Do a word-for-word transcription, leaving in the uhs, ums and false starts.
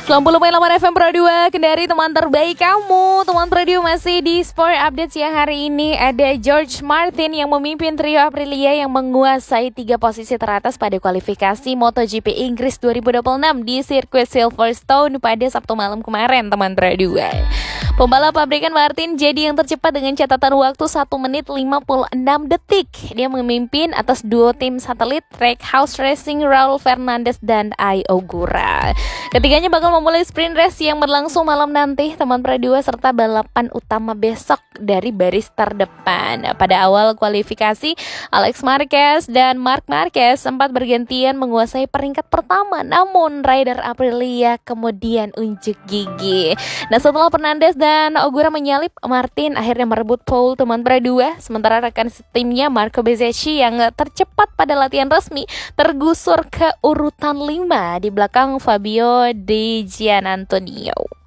sembilan puluh koma delapan F M Pro dua, Kendari, teman terbaik kamu. Teman Pro dua masih di Sport Update siang hari ini. Ada George Martin yang memimpin trio Aprilia yang menguasai tiga posisi teratas pada kualifikasi MotoGP Inggris dua ribu dua puluh enam di sirkuit Silverstone pada Sabtu malam kemarin, teman Pro dua. Pembalap pabrikan Martin jadi yang tercepat dengan catatan waktu satu menit lima puluh enam detik. Dia memimpin atas duo tim satelit Trackhouse Racing, Raul Fernandez dan Ai Ogura. Ketiganya bakal memulai sprint race yang berlangsung malam nanti, teman Pro dua, serta balapan utama besok dari baris terdepan. Pada awal kualifikasi, Alex Marquez dan Marc Marquez sempat bergantian menguasai peringkat pertama, namun rider Aprilia kemudian unjuk gigi. Nah, setelah Fernandez dan Ogura menyalip, Martin akhirnya merebut pole, teman Pro dua, sementara rekan timnya Marco Bezzecchi yang tercepat pada latihan resmi tergusur ke urutan lima di belakang Fabio Di Giannantonio.